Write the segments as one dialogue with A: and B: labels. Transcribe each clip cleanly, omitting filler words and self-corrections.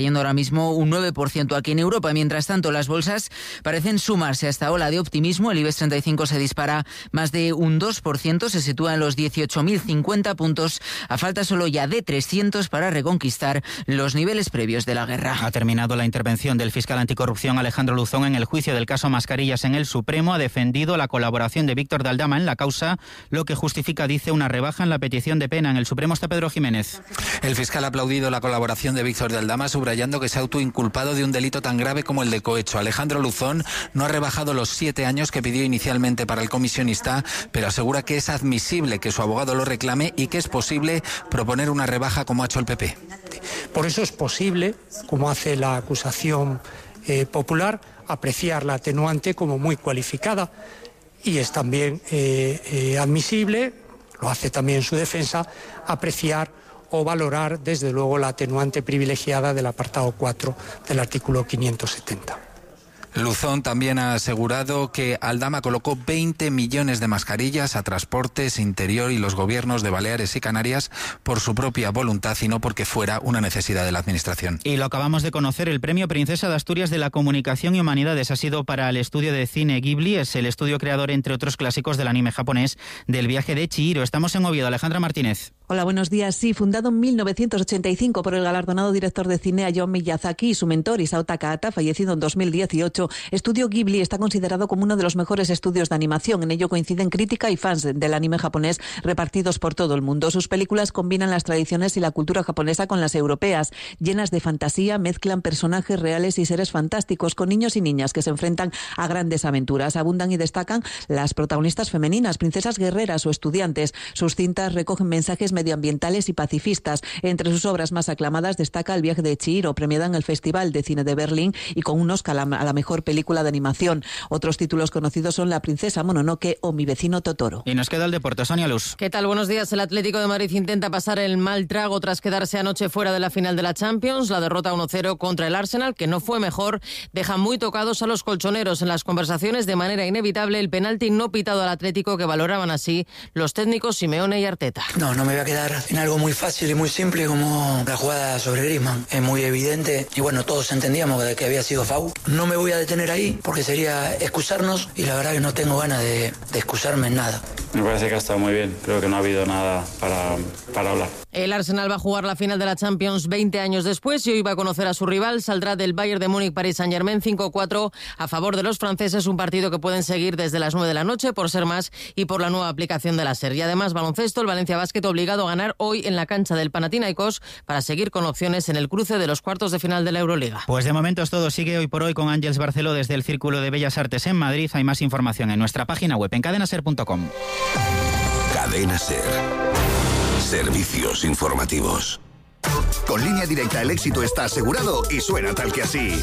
A: Yendo ahora mismo un 9% aquí en Europa. Mientras tanto, las bolsas parecen sumarse a esta ola de optimismo. El IBEX 35 se dispara más de un 2%, se sitúa en los 18.050 puntos, a falta solo ya de 300 para reconquistar los niveles previos de la guerra.
B: Ha terminado la intervención del fiscal anticorrupción Alejandro Luzón en el juicio del caso Mascarillas en el Supremo. Ha defendido la colaboración de Víctor de Aldama en la causa, lo que justifica, dice, una rebaja en la petición de pena. En el Supremo está Pedro Jiménez.
C: El fiscal ha aplaudido la colaboración de Víctor de Aldama, subrayando que se ha autoinculpado de un delito tan grave como el de cohecho. Alejandro Luzón no ha rebajado los 7 años que pidió inicialmente para el comisionista, pero asegura que es admisible que su abogado lo reclame y que es posible proponer una rebaja como ha hecho el PP.
D: Por eso es posible, como hace la acusación popular, apreciar la atenuante como muy cualificada, y es también admisible, lo hace también su defensa, apreciar o valorar, desde luego, la atenuante privilegiada del apartado 4 del artículo 570.
C: Luzón también ha asegurado que Aldama colocó 20 millones de mascarillas a Transportes, Interior y los gobiernos de Baleares y Canarias por su propia voluntad y no porque fuera una necesidad de la Administración.
B: Y lo acabamos de conocer, el Premio Princesa de Asturias de la Comunicación y Humanidades ha sido para el estudio de cine Ghibli. Es el estudio creador, entre otros clásicos del anime japonés, del viaje de Chihiro. Estamos en Oviedo. Alejandra Martínez.
E: Hola, buenos días. Sí, fundado en 1985 por el galardonado director de cine Hayao Miyazaki y su mentor Isao Takahata, fallecido en 2018, Estudio Ghibli está considerado como uno de los mejores estudios de animación. En ello coinciden crítica y fans del anime japonés repartidos por todo el mundo. Sus películas combinan las tradiciones y la cultura japonesa con las europeas, llenas de fantasía, mezclan personajes reales y seres fantásticos con niños y niñas que se enfrentan a grandes aventuras. Abundan y destacan las protagonistas femeninas, princesas guerreras o estudiantes. Sus cintas recogen mensajes medioambientales y pacifistas. Entre sus obras más aclamadas destaca El viaje de Chihiro, premiada en el Festival de Cine de Berlín y con un Oscar a la mejor película de animación. Otros títulos conocidos son La princesa Mononoke o Mi vecino Totoro.
B: Y nos queda el deporte. Sonia Luz.
F: ¿Qué tal? Buenos días. El Atlético de Madrid intenta pasar el mal trago tras quedarse anoche fuera de la final de la Champions. La derrota 1-0 contra el Arsenal, que no fue mejor, deja muy tocados a los colchoneros. En las conversaciones, de manera inevitable, el penalti no pitado al Atlético, que valoraban así los técnicos Simeone y Arteta.
G: No me voy a quedar en algo muy fácil y muy simple como la jugada sobre Griezmann. Es muy evidente y bueno, todos entendíamos que había sido foul. No me voy a detener ahí porque sería excusarnos y la verdad que no tengo ganas de excusarme en nada.
H: Me parece que ha estado muy bien. Creo que no ha habido nada para hablar.
F: El Arsenal va a jugar la final de la Champions 20 años después y hoy va a conocer a su rival. Saldrá del Bayern de Múnich Paris Saint-Germain 5-4 a favor de los franceses, un partido que pueden seguir desde las 9 de la noche por ser más y por la nueva aplicación de la SER. Y además, baloncesto, el Valencia Basket obligado a ganar hoy en la cancha del Panathinaikos para seguir con opciones en el cruce de los cuartos de final de la Euroliga.
B: Pues de momento es todo. Sigue hoy por hoy con Ángeles Barceló desde el Círculo de Bellas Artes en Madrid. Hay más información en nuestra página web en cadenaser.com.
I: Cadena Ser. Servicios informativos. Con Línea Directa el éxito está asegurado y suena tal que así.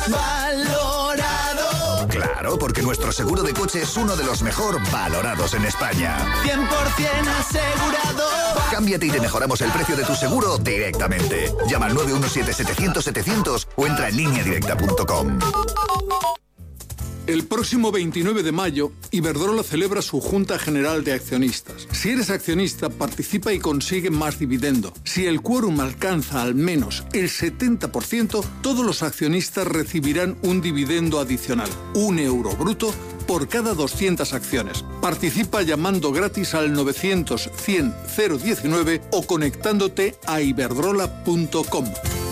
J: ¡Valorado!
I: Claro, porque nuestro seguro de coche es uno de los mejor valorados en España.
J: 100% asegurado.
I: Cámbiate y te mejoramos el precio de tu seguro directamente. Llama al 917-700-700 o entra en lineadirecta.com.
K: El próximo 29 de mayo, Iberdrola celebra su Junta General de Accionistas. Si eres accionista, participa y consigue más dividendo. Si el quórum alcanza al menos el 70%, todos los accionistas recibirán un dividendo adicional, €1 bruto, por cada 200 acciones. Participa llamando gratis al 900-100-019 o conectándote a iberdrola.com.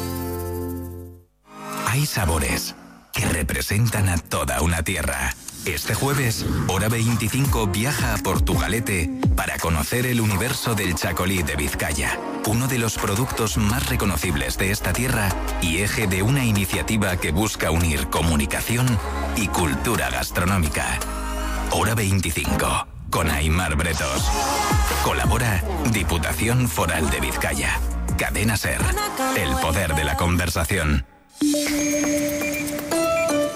L: Hay sabores que representan a toda una tierra. Este jueves, hora 25, viaja a Portugalete para conocer el universo del chacolí de Vizcaya, uno de los productos más reconocibles de esta tierra y eje de una iniciativa que busca unir comunicación y cultura gastronómica. Hora 25, con Aimar Bretos. Colabora Diputación Foral de Vizcaya. Cadena Ser, el poder de la conversación.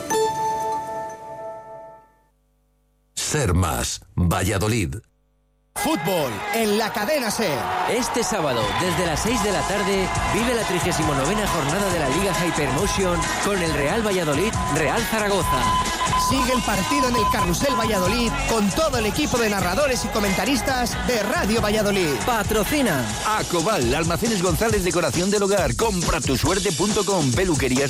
I: Ser Más, Valladolid.
J: Fútbol en la cadena SER.
M: Este sábado, desde las 6 de la tarde, vive la 39ª jornada de la Liga Hypermotion con el Real Valladolid, Real Zaragoza.
J: Sigue el partido en el Carrusel Valladolid con todo el equipo de narradores y comentaristas de Radio Valladolid.
M: Patrocina
N: Acobal, Almacenes González, decoración del hogar. Compratusuerte.com, peluquerías